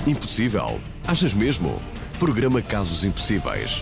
Impossível? Achas mesmo? Programa Casos Impossíveis.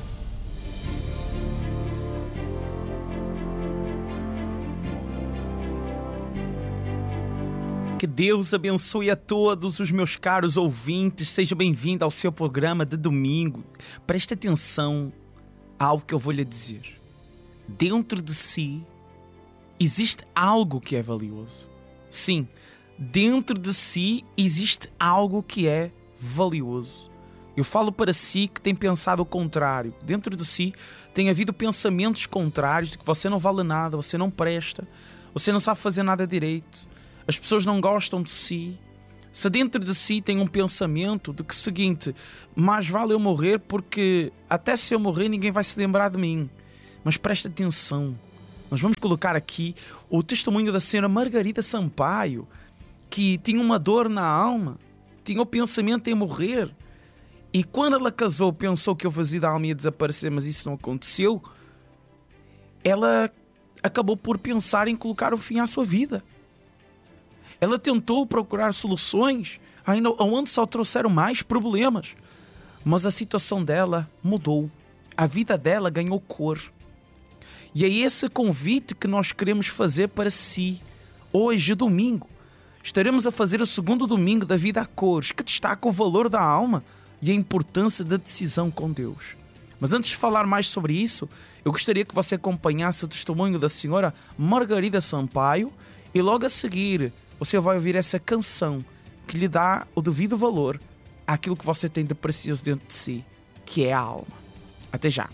Que Deus abençoe a todos os meus caros ouvintes. Seja bem-vindo ao seu programa de domingo. Preste atenção ao que eu vou lhe dizer. Dentro de si existe algo que é valioso. Sim, dentro de si existe algo que é valioso. Eu falo para si que tem pensado o contrário. Dentro de si tem havido pensamentos contrários de que você não vale nada, você não presta, você não sabe fazer nada direito. As pessoas não gostam de si. Se dentro de si tem um pensamento de que, seguinte, mais vale eu morrer porque até se eu morrer ninguém vai se lembrar de mim. Mas presta atenção. Nós vamos colocar aqui o testemunho da senhora Margarida Sampaio, que tinha uma dor na alma, tinha o pensamento em morrer. E quando ela casou, pensou que o vazio da alma ia desaparecer, mas isso não aconteceu. Ela acabou por pensar em colocar o fim à sua vida. Ela tentou procurar soluções, ainda onde só trouxeram mais problemas. Mas a situação dela mudou. A vida dela ganhou cor. E é esse convite que nós queremos fazer para si. Hoje, domingo, estaremos a fazer o segundo domingo da vida a cores, que destaca o valor da alma e a importância da decisão com Deus. Mas antes de falar mais sobre isso, eu gostaria que você acompanhasse o testemunho da senhora Margarida Sampaio e logo a seguir você vai ouvir essa canção que lhe dá o devido valor àquilo que você tem de precioso dentro de si, que é a alma. Até já.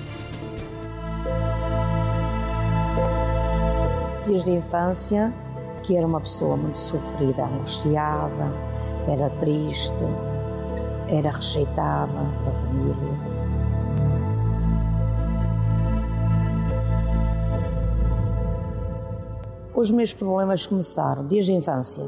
Desde a infância, que era uma pessoa muito sofrida, angustiada, era triste, era rejeitada pela família. Os meus problemas começaram desde a infância,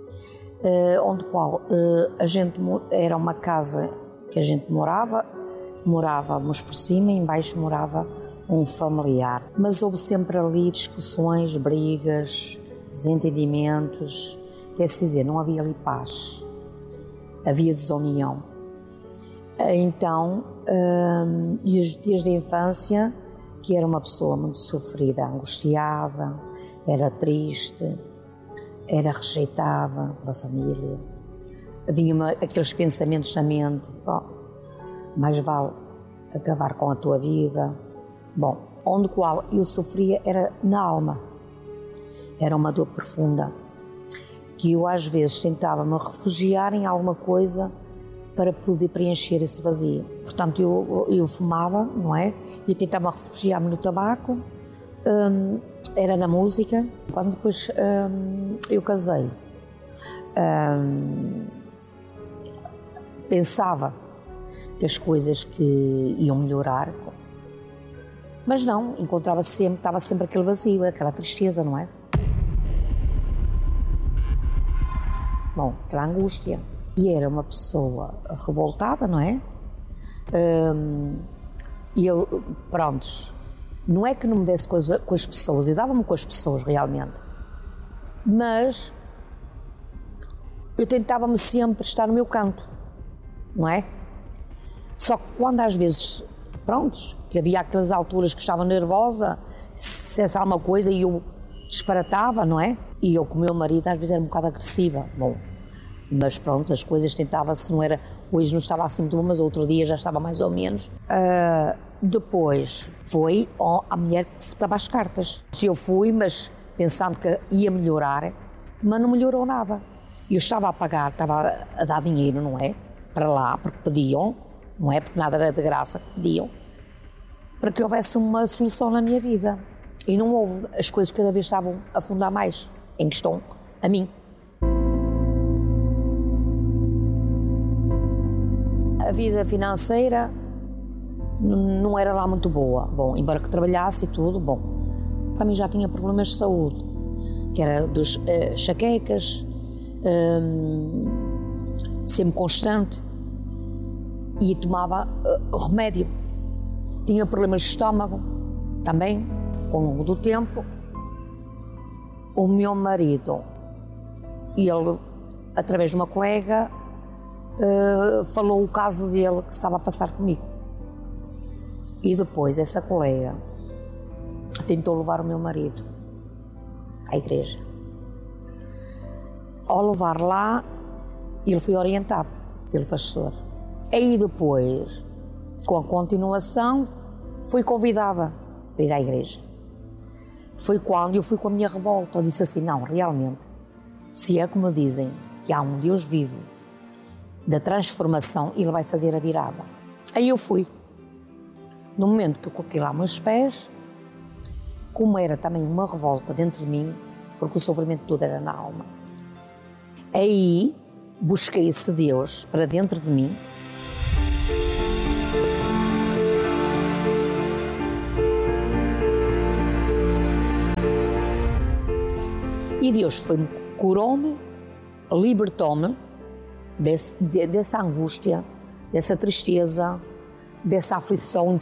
era uma casa que a gente morávamos por cima e em baixo morava um familiar. Mas houve sempre ali discussões, brigas, desentendimentos, quer dizer, não havia ali paz, havia desunião. Então, desde a infância, que era uma pessoa muito sofrida, angustiada, era triste, era rejeitada pela família. Havia aqueles pensamentos na mente, mais vale acabar com a tua vida. Bom, onde qual eu sofria era na alma. Era uma dor profunda, que eu às vezes tentava me refugiar em alguma coisa para poder preencher esse vazio. Portanto, eu fumava, não é? Eu tentava refugiar-me no tabaco, era na música. Quando depois eu casei, pensava que as coisas que iam melhorar, mas não, estava sempre aquele vazio, aquela tristeza, não é? Bom, aquela angústia. E era uma pessoa revoltada, não é? E eu, prontos, não é que não me desse coisa com as pessoas, eu dava-me com as pessoas realmente, mas eu tentava-me sempre estar no meu canto, não é? Só que quando às vezes, prontos, que havia aquelas alturas que estava nervosa, se dissesse alguma coisa e eu disparatava, não é? E eu com o meu marido às vezes era um bocado agressiva, bom. Mas pronto, as coisas tentava-se, não era, hoje não estava assim muito bom, mas outro dia já estava mais ou menos. Depois foi a mulher que estava às cartas. Eu fui, mas pensando que ia melhorar, mas não melhorou nada. Eu estava a pagar, estava a dar dinheiro, não é? Para lá, porque pediam, não é? Porque nada era de graça, pediam, para que houvesse uma solução na minha vida. E não houve, as coisas cada vez estavam a afundar mais, em questão a mim. A vida financeira não era lá muito boa. Bom, embora que trabalhasse e tudo, bom, também já tinha problemas de saúde, que era dos enxaquecas, sempre constante, e tomava remédio. Tinha problemas de estômago também, com o longo do tempo. O meu marido, ele, através de uma colega, falou o caso dele que estava a passar comigo. E depois essa colega tentou levar o meu marido à igreja. Ao levar lá, ele foi orientado pelo pastor. Aí depois, com a continuação, fui convidada para ir à igreja. Foi quando eu fui com a minha revolta. Eu disse assim, não, realmente, se é como dizem que há um Deus vivo da transformação, Ele vai fazer a virada. Aí eu fui. No momento que eu coloquei lá meus pés, como era também uma revolta dentro de mim, porque o sofrimento todo era na alma, aí busquei esse Deus para dentro de mim. E Deus foi-me, curou-me, libertou-me dessa angústia, dessa tristeza, dessa aflição